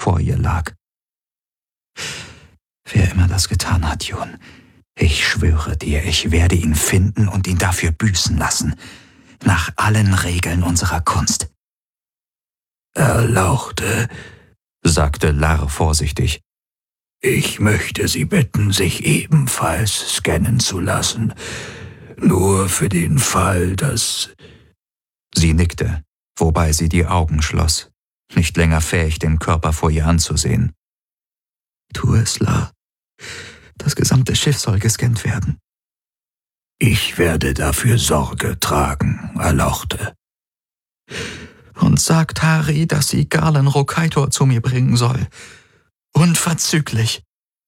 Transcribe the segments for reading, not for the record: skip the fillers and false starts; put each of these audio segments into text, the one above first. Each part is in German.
vor ihr lag. Wer immer das getan hat, Jun, ich schwöre dir, ich werde ihn finden und ihn dafür büßen lassen, nach allen Regeln unserer Kunst. Erlauchte, sagte Larr vorsichtig. Ich möchte Sie bitten, sich ebenfalls scannen zu lassen. Nur für den Fall, dass... Sie nickte, wobei sie die Augen schloss, nicht länger fähig, den Körper vor ihr anzusehen. Tu es, Larr. Das gesamte Schiff soll gescannt werden. Ich werde dafür Sorge tragen, Erlauchte. Und sag Tari, dass sie Galen Rokaitor zu mir bringen soll. Unverzüglich.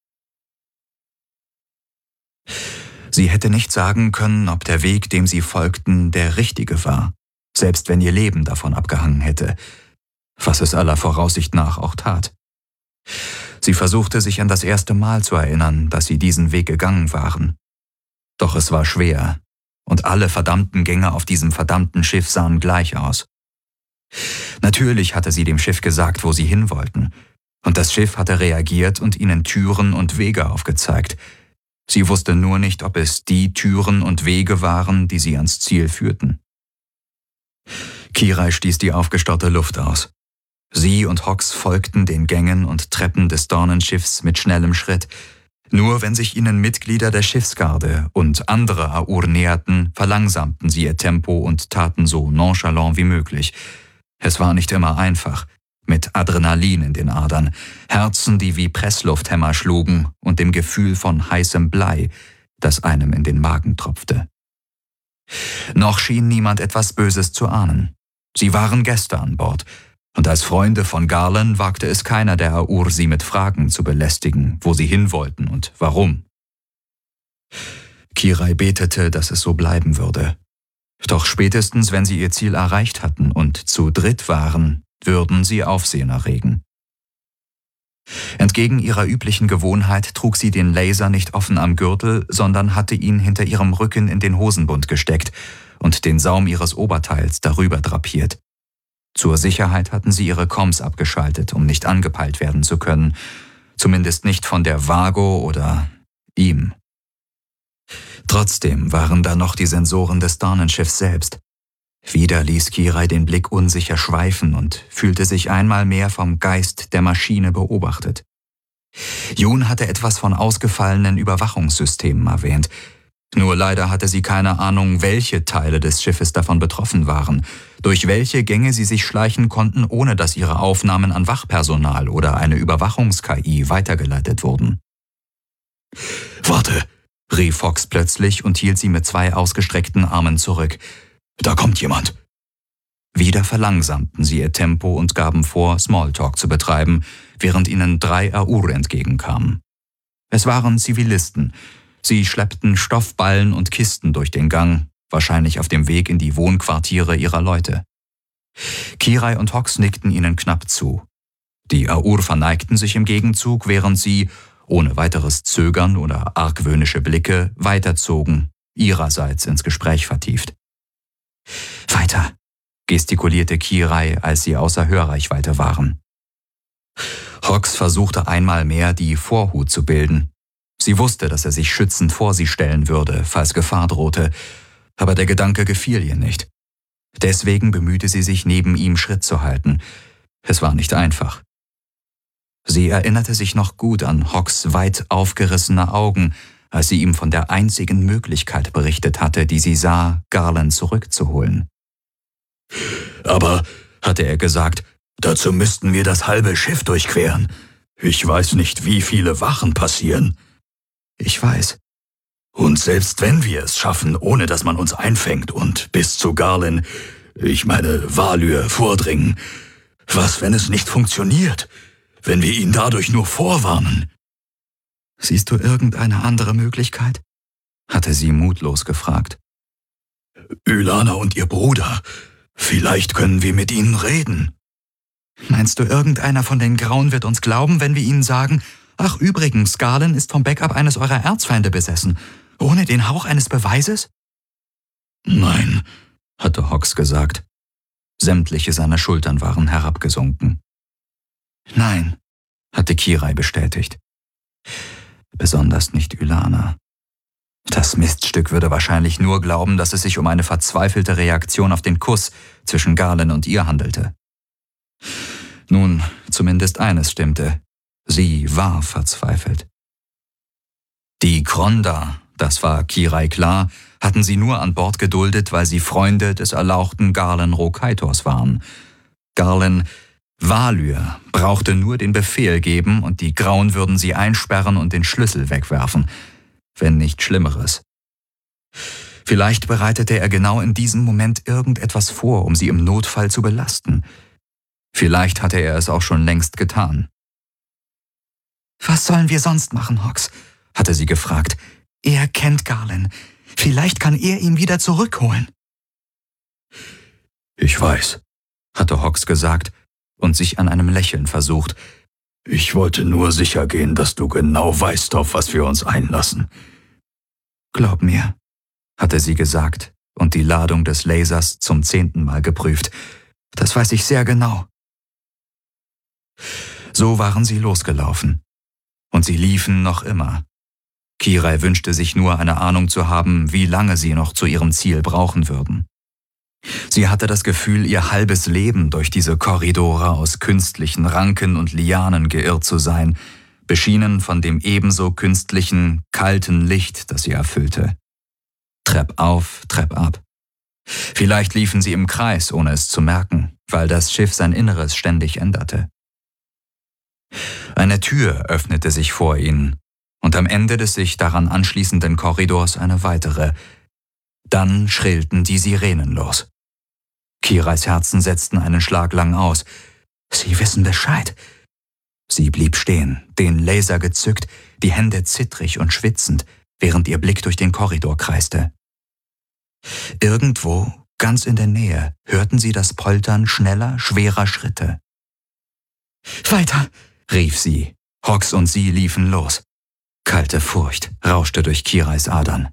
Sie hätte nicht sagen können, ob der Weg, dem sie folgten, der richtige war, selbst wenn ihr Leben davon abgehangen hätte, was es aller Voraussicht nach auch tat. Sie versuchte sich an das erste Mal zu erinnern, dass sie diesen Weg gegangen waren. Doch es war schwer, und alle verdammten Gänge auf diesem verdammten Schiff sahen gleich aus. Natürlich hatte sie dem Schiff gesagt, wo sie hin wollten, und das Schiff hatte reagiert und ihnen Türen und Wege aufgezeigt. Sie wusste nur nicht, ob es die Türen und Wege waren, die sie ans Ziel führten. Kirai stieß die aufgestaute Luft aus. Sie und Hox folgten den Gängen und Treppen des Dornenschiffs mit schnellem Schritt. Nur wenn sich ihnen Mitglieder der Schiffsgarde und andere Aur näherten, verlangsamten sie ihr Tempo und taten so nonchalant wie möglich. Es war nicht immer einfach, mit Adrenalin in den Adern, Herzen, die wie Presslufthämmer schlugen und dem Gefühl von heißem Blei, das einem in den Magen tropfte. Noch schien niemand etwas Böses zu ahnen. Sie waren Gäste an Bord, und als Freunde von Garland wagte es keiner der Aur, sie mit Fragen zu belästigen, wo sie hin wollten und warum. Kirai betete, dass es so bleiben würde. Doch spätestens, wenn sie ihr Ziel erreicht hatten und zu dritt waren, würden sie Aufsehen erregen. Entgegen ihrer üblichen Gewohnheit trug sie den Laser nicht offen am Gürtel, sondern hatte ihn hinter ihrem Rücken in den Hosenbund gesteckt und den Saum ihres Oberteils darüber drapiert. Zur Sicherheit hatten sie ihre Comms abgeschaltet, um nicht angepeilt werden zu können, zumindest nicht von der Vago oder ihm. Trotzdem waren da noch die Sensoren des Dornenschiffs selbst. Wieder ließ Kirai den Blick unsicher schweifen und fühlte sich einmal mehr vom Geist der Maschine beobachtet. Jun hatte etwas von ausgefallenen Überwachungssystemen erwähnt. Nur leider hatte sie keine Ahnung, welche Teile des Schiffes davon betroffen waren, durch welche Gänge sie sich schleichen konnten, ohne dass ihre Aufnahmen an Wachpersonal oder eine Überwachungs-KI weitergeleitet wurden. »Warte«, rief Hox plötzlich und hielt sie mit 2 ausgestreckten Armen zurück. »Da kommt jemand.« Wieder verlangsamten sie ihr Tempo und gaben vor, Smalltalk zu betreiben, während ihnen 3 Aur entgegenkamen. Es waren Zivilisten. Sie schleppten Stoffballen und Kisten durch den Gang, wahrscheinlich auf dem Weg in die Wohnquartiere ihrer Leute. Kirai und Hox nickten ihnen knapp zu. Die Aur verneigten sich im Gegenzug, während sie, ohne weiteres Zögern oder argwöhnische Blicke, weiterzogen, ihrerseits ins Gespräch vertieft. »Weiter«, gestikulierte Kirai, als sie außer Hörreichweite waren. Hox versuchte einmal mehr, die Vorhut zu bilden. Sie wusste, dass er sich schützend vor sie stellen würde, falls Gefahr drohte, aber der Gedanke gefiel ihr nicht. Deswegen bemühte sie sich, neben ihm Schritt zu halten. Es war nicht einfach. Sie erinnerte sich noch gut an Hox weit aufgerissene Augen, als sie ihm von der einzigen Möglichkeit berichtet hatte, die sie sah, Garland zurückzuholen. »Aber«, hatte er gesagt, »dazu müssten wir das halbe Schiff durchqueren. Ich weiß nicht, wie viele Wachen passieren.« »Ich weiß.« »Und selbst wenn wir es schaffen, ohne dass man uns einfängt und bis zu Garland, ich meine Valyr, vordringen, was, wenn es nicht funktioniert? Wenn wir ihn dadurch nur vorwarnen?« »Siehst du irgendeine andere Möglichkeit?« hatte sie mutlos gefragt. »Ylana und ihr Bruder, vielleicht können wir mit ihnen reden.« »Meinst du, irgendeiner von den Grauen wird uns glauben, wenn wir ihnen sagen, ach übrigens, Garland ist vom Backup eines eurer Erzfeinde besessen, ohne den Hauch eines Beweises?« »Nein«, hatte Hox gesagt. Sämtliche seiner Schultern waren herabgesunken. »Nein«, hatte Kirai bestätigt. Besonders nicht Ylana. Das Miststück würde wahrscheinlich nur glauben, dass es sich um eine verzweifelte Reaktion auf den Kuss zwischen Garland und ihr handelte. Nun, zumindest eines stimmte. Sie war verzweifelt. Die Kronda, das war Kirai klar, hatten sie nur an Bord geduldet, weil sie Freunde des erlauchten Garland Rokaitors waren. Garland Valyr brauchte nur den Befehl geben und die Grauen würden sie einsperren und den Schlüssel wegwerfen, wenn nicht Schlimmeres. Vielleicht bereitete er genau in diesem Moment irgendetwas vor, um sie im Notfall zu belasten. Vielleicht hatte er es auch schon längst getan. »Was sollen wir sonst machen, Hox?« hatte sie gefragt. »Er kennt Garland. Vielleicht kann er ihn wieder zurückholen.« »Ich weiß«, hatte Hox gesagt und sich an einem Lächeln versucht. »Ich wollte nur sicher gehen, dass du genau weißt, auf was wir uns einlassen.« »Glaub mir«, hatte sie gesagt und die Ladung des Lasers zum 10. Mal geprüft. »Das weiß ich sehr genau.« So waren sie losgelaufen. Und sie liefen noch immer. Kirai wünschte sich nur, eine Ahnung zu haben, wie lange sie noch zu ihrem Ziel brauchen würden. Sie hatte das Gefühl, ihr halbes Leben durch diese Korridore aus künstlichen Ranken und Lianen geirrt zu sein, beschienen von dem ebenso künstlichen, kalten Licht, das sie erfüllte. Trepp auf, Trepp ab. Vielleicht liefen sie im Kreis, ohne es zu merken, weil das Schiff sein Inneres ständig änderte. Eine Tür öffnete sich vor ihnen und am Ende des sich daran anschließenden Korridors eine weitere. Dann schrillten die Sirenen los. Kirais Herzen setzten einen Schlag lang aus. Sie wissen Bescheid. Sie blieb stehen, den Laser gezückt, die Hände zittrig und schwitzend, während ihr Blick durch den Korridor kreiste. Irgendwo, ganz in der Nähe, hörten sie das Poltern schneller, schwerer Schritte. »Weiter«, rief sie. Hox und sie liefen los. Kalte Furcht rauschte durch Kirais Adern.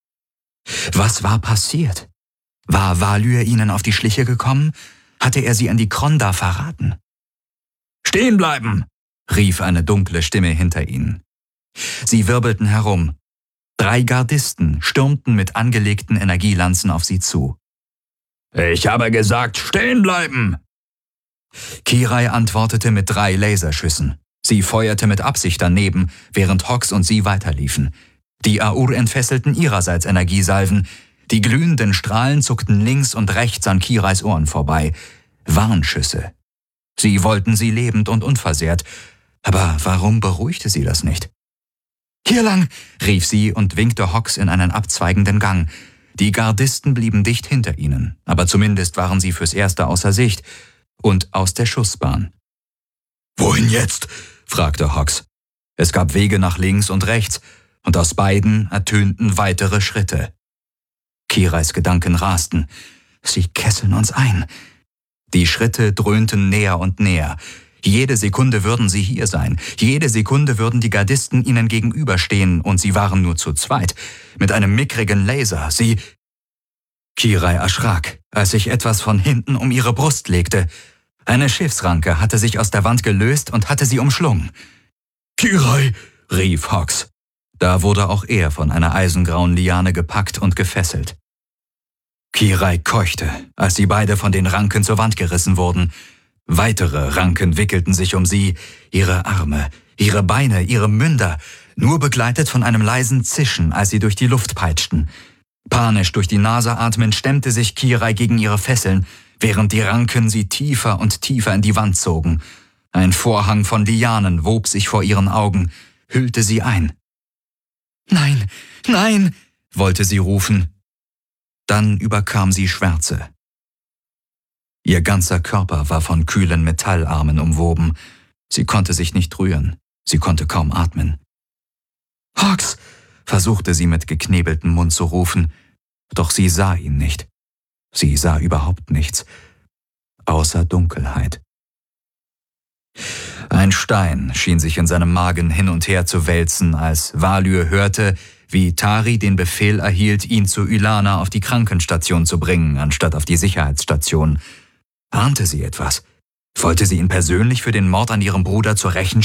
Was war passiert? War Valyr ihnen auf die Schliche gekommen? Hatte er sie an die Kronda verraten? »Stehen bleiben«, rief eine dunkle Stimme hinter ihnen. Sie wirbelten herum. 3 Gardisten stürmten mit angelegten Energielanzen auf sie zu. »Ich habe gesagt, stehen bleiben!« Kirai antwortete mit 3 Laserschüssen. Sie feuerte mit Absicht daneben, während Hox und sie weiterliefen. Die Aur entfesselten ihrerseits Energiesalven. Die glühenden Strahlen zuckten links und rechts an Kirais Ohren vorbei. Warnschüsse. Sie wollten sie lebend und unversehrt. Aber warum beruhigte sie das nicht? »Hier lang«, rief sie und winkte Hox in einen abzweigenden Gang. Die Gardisten blieben dicht hinter ihnen, aber zumindest waren sie fürs Erste außer Sicht und aus der Schussbahn. »Wohin jetzt?« fragte Hox. Es gab Wege nach links und rechts, und aus beiden ertönten weitere Schritte. Kirais Gedanken rasten. Sie kesseln uns ein. Die Schritte dröhnten näher und näher. Jede Sekunde würden sie hier sein. Jede Sekunde würden die Gardisten ihnen gegenüberstehen, und sie waren nur zu zweit. Mit einem mickrigen Laser. Kirai erschrak, als sich etwas von hinten um ihre Brust legte. Eine Schiffsranke hatte sich aus der Wand gelöst und hatte sie umschlungen. »Kirai«, rief Hox. Da wurde auch er von einer eisengrauen Liane gepackt und gefesselt. Kirai keuchte, als sie beide von den Ranken zur Wand gerissen wurden. Weitere Ranken wickelten sich um sie, ihre Arme, ihre Beine, ihre Münder, nur begleitet von einem leisen Zischen, als sie durch die Luft peitschten. Panisch durch die Nase atmend stemmte sich Kirai gegen ihre Fesseln, während die Ranken sie tiefer und tiefer in die Wand zogen. Ein Vorhang von Lianen wob sich vor ihren Augen, hüllte sie ein. »Nein, nein«, wollte sie rufen. Dann überkam sie Schwärze. Ihr ganzer Körper war von kühlen Metallarmen umwoben. Sie konnte sich nicht rühren, sie konnte kaum atmen. »Hox«, versuchte sie mit geknebeltem Mund zu rufen, doch sie sah ihn nicht. Sie sah überhaupt nichts, außer Dunkelheit. Ein Stein schien sich in seinem Magen hin und her zu wälzen, als Valyr hörte, wie Tari den Befehl erhielt, ihn zu Ylana auf die Krankenstation zu bringen, anstatt auf die Sicherheitsstation. Ahnte sie etwas? Wollte sie ihn persönlich für den Mord an ihrem Bruder zur Rechenschaft